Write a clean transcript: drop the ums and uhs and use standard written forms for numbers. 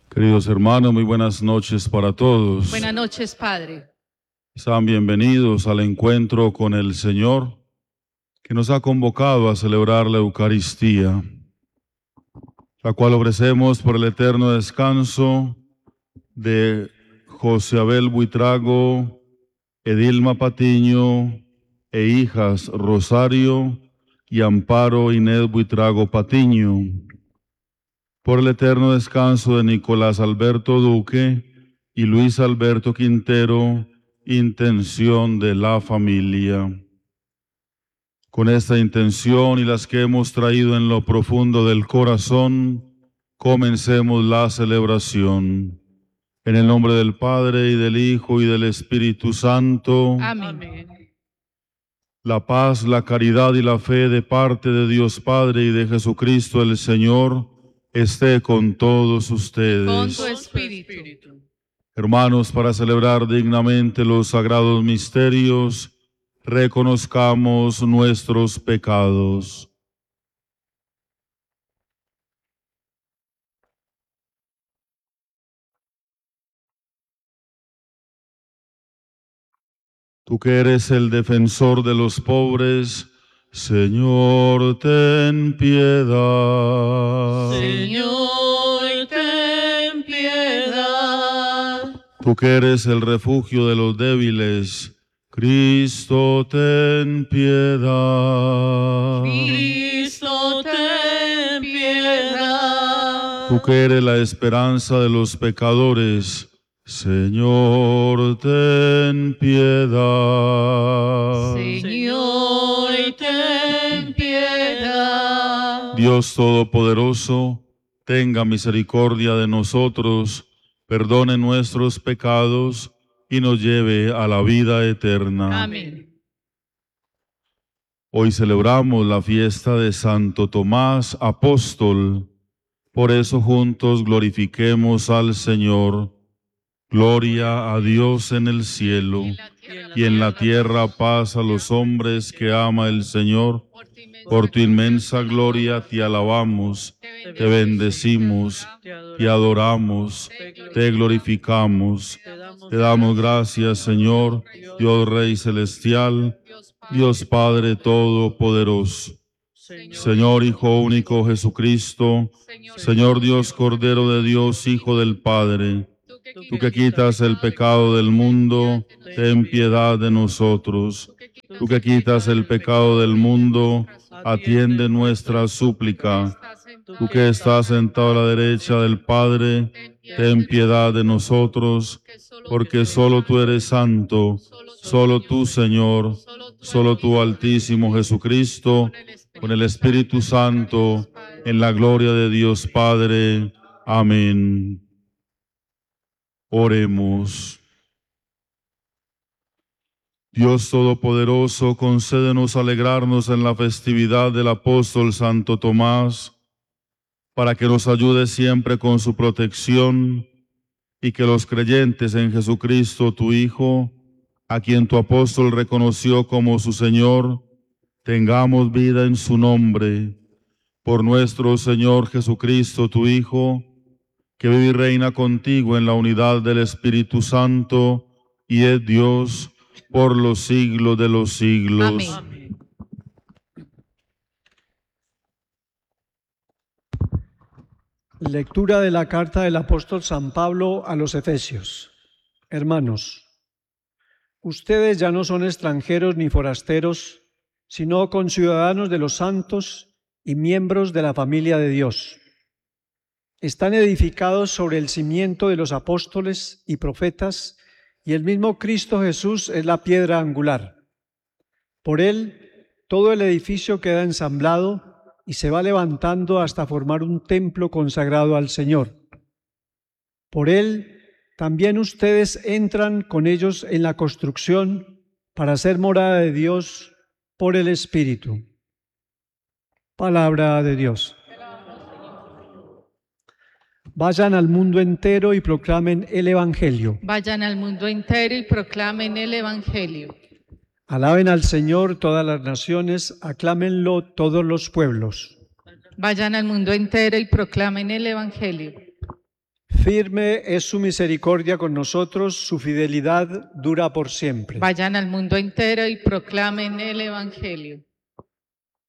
Queridos hermanos, muy buenas noches para todos. Buenas noches, Padre. Sean bienvenidos al encuentro con el Señor, que nos ha convocado a celebrar la Eucaristía, la cual ofrecemos por el eterno descanso de José Abel Buitrago, Edilma Patiño e hijas Rosario y Amparo Inés Buitrago Patiño, por el eterno descanso de Nicolás Alberto Duque y Luis Alberto Quintero, intención de la familia. Con esta intención y las que hemos traído en lo profundo del corazón, comencemos la celebración. En el nombre del Padre, y del Hijo, y del Espíritu Santo. Amén. La paz, la caridad y la fe de parte de Dios Padre y de Jesucristo el Señor esté con todos ustedes. Con tu espíritu. Hermanos, para celebrar dignamente los sagrados misterios, reconozcamos nuestros pecados. Tú que eres el defensor de los pobres, Señor, ten piedad. Señor, ten piedad. Tú que eres el refugio de los débiles, Cristo, ten piedad. Cristo, ten piedad. Tú que eres la esperanza de los pecadores, Señor, ten piedad. Señor, ten piedad. Dios Todopoderoso, tenga misericordia de nosotros, perdone nuestros pecados y nos lleve a la vida eterna. Amén. Hoy celebramos la fiesta de Santo Tomás, apóstol. Por eso juntos glorifiquemos al Señor. Gloria a Dios en el cielo, y en la tierra paz a los hombres que ama el Señor. Por tu inmensa gloria te alabamos, te bendecimos, te adoramos, te glorificamos. Te damos gracias, Señor, Dios Rey Celestial, Dios Padre Todopoderoso. Señor Hijo único Jesucristo, Señor Dios Cordero de Dios, Hijo del Padre, tú que quitas el pecado del mundo, ten piedad de nosotros. Tú que quitas el pecado del mundo, atiende nuestra súplica. Tú que estás sentado a la derecha del Padre, ten piedad de nosotros, porque solo tú eres santo, solo tú, Señor, solo tú, Altísimo Jesucristo, con el Espíritu Santo, en la gloria de Dios Padre. Amén. Oremos. Dios Todopoderoso, concédenos alegrarnos en la festividad del apóstol Santo Tomás, para que nos ayude siempre con su protección y que los creyentes en Jesucristo, tu Hijo, a quien tu apóstol reconoció como su Señor, tengamos vida en su nombre. Por nuestro Señor Jesucristo, tu Hijo, que vive y reina contigo en la unidad del Espíritu Santo y es Dios por los siglos de los siglos. Amén. Lectura de la carta del apóstol San Pablo a los Efesios. Hermanos, ustedes ya no son extranjeros ni forasteros, sino conciudadanos de los santos y miembros de la familia de Dios. Están edificados sobre el cimiento de los apóstoles y profetas, y el mismo Cristo Jesús es la piedra angular. Por él, todo el edificio queda ensamblado y se va levantando hasta formar un templo consagrado al Señor. Por él, también ustedes entran con ellos en la construcción para ser morada de Dios por el Espíritu. Palabra de Dios. Vayan al mundo entero y proclamen el Evangelio. Vayan al mundo entero y proclamen el Evangelio. Alaben al Señor todas las naciones, aclámenlo todos los pueblos. Vayan al mundo entero y proclamen el Evangelio. Firme es su misericordia con nosotros, su fidelidad dura por siempre. Vayan al mundo entero y proclamen el Evangelio.